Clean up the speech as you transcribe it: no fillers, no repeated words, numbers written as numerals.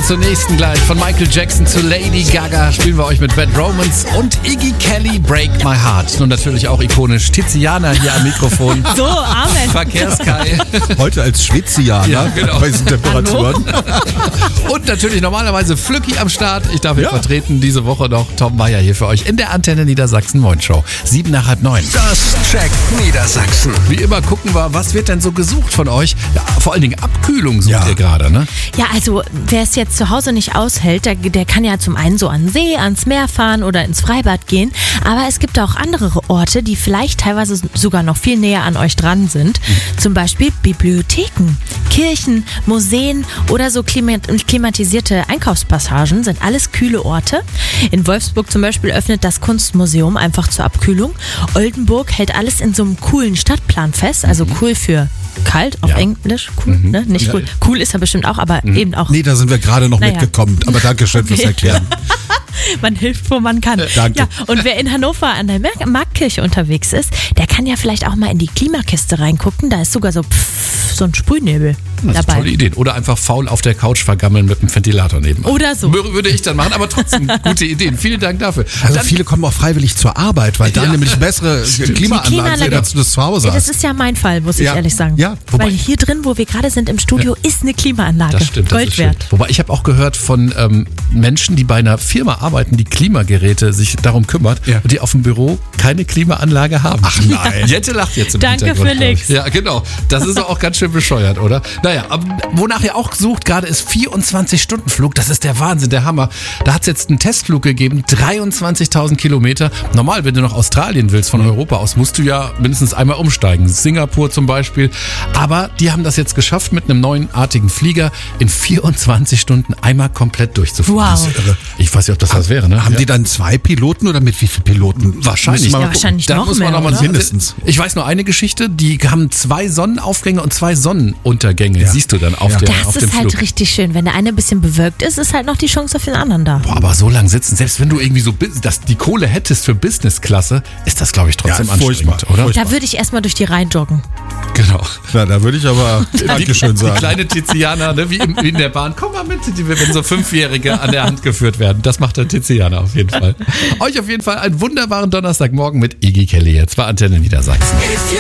zur nächsten gleich. Von Michael Jackson zu Lady Gaga spielen wir euch mit Bad Romance und Iggy Kelly Break My Heart. Nun natürlich auch ikonisch Tiziana hier am Mikrofon. So, Amen. Verkehrskai. Heute als Schwitzianer Ja, genau. bei diesen Temperaturen. Und natürlich normalerweise Flücki am Start. Ich darf ihn vertreten. Diese Woche noch Tom Meyer hier für euch in der Antenne Niedersachsen Moin Show. 7 nach halb 9. Das checkt Niedersachsen. Wie immer gucken wir, was wird denn so gesucht von euch? Ja, vor allen Dingen Abkühlung sucht ihr gerade, ne? Ja, also wer es jetzt zu Hause nicht aushält, der kann ja zum einen so an den See, ans Meer fahren oder ins Freibad gehen. Aber es gibt auch andere Orte, die vielleicht teilweise sogar noch viel näher an euch dran sind. Zum Beispiel Bibliotheken, Kirchen, Museen oder so klimatisierte Einkaufspassagen sind alles kühle Orte. In Wolfsburg zum Beispiel öffnet das Kunstmuseum einfach zur Abkühlung. Oldenburg hält alles in so einem coolen Stadtplan fest, also cool für kalt auf Englisch, cool, ne? Nicht cool. Cool ist er bestimmt auch, aber eben auch. Nee, da sind wir gerade noch mitgekommen. Aber danke schön fürs Erklären. Man hilft, wo man kann. Danke. Ja, und wer in Hannover an der Marktkirche unterwegs ist, der kann ja vielleicht auch mal in die Klimakiste reingucken. Da ist sogar so ein Sprühnebel Das ist dabei. tolle Idee. Oder einfach faul auf der Couch vergammeln mit einem Ventilator nebenan. Oder so. Würde ich dann machen, aber trotzdem gute Ideen. Vielen Dank dafür. Also Dann- viele kommen auch freiwillig zur Arbeit, weil da nämlich bessere Klimaanlagen sind, als du das zu Hause Ja, das hast. ist ja mein Fall, muss ich Ja. ehrlich sagen. Ja, weil hier drin, wo wir gerade sind im Studio, ist eine Klimaanlage. Das stimmt. Gold das ist schön. wert. Wobei ich habe auch gehört von Menschen, die bei einer Firma arbeiten, die Klimageräte sich darum kümmert und die auf dem Büro keine Klimaanlage haben. Ach nein. Jette lacht jetzt im Danke Hintergrund. für nix. Ja, genau. Das ist auch ganz schön bescheuert, oder? Naja, aber wonach ihr auch sucht gerade ist 24-Stunden-Flug. Das ist der Wahnsinn, der Hammer. Da hat es jetzt einen Testflug gegeben, 23.000 Kilometer. Normal, wenn du nach Australien willst, von Europa aus, musst du ja mindestens einmal umsteigen. Singapur zum Beispiel. Aber die haben das jetzt geschafft, mit einem neuartigen Flieger in 24 Stunden einmal komplett durchzufliegen. Wow. Das ist irre. Ich weiß nicht, ob das was wäre, ne? Haben die dann 2 Piloten oder mit wie vielen Piloten? Wahrscheinlich. Müssen wir mal Ja, gucken. wahrscheinlich Da noch muss man mehr, noch mal oder? Mindestens. Ich weiß nur eine Geschichte, die haben 2 Sonnenaufgänge und 2 Sonnenuntergänge. Siehst du dann auf, auf Das dem ist halt Flug. richtig schön. Wenn der eine ein bisschen bewölkt ist, ist halt noch die Chance auf den anderen da. Boah, aber so lang sitzen, selbst wenn du irgendwie so die Kohle hättest für Business-Klasse, ist das, glaube ich, trotzdem Ja, anstrengend, furchtbar. oder? Furchtbar. Da würde ich erstmal durch die Reihen joggen. Genau. Ja, da würde ich aber Dankeschön Die sagen. kleine Tiziana, ne, wie in der Bahn. Komm mal mit, wenn so 5-Jährige an der Hand geführt werden. Das macht der Tiziana auf jeden Fall. Euch auf jeden Fall einen wunderbaren Donnerstagmorgen mit Iggy Kelly jetzt bei Antenne Niedersachsen.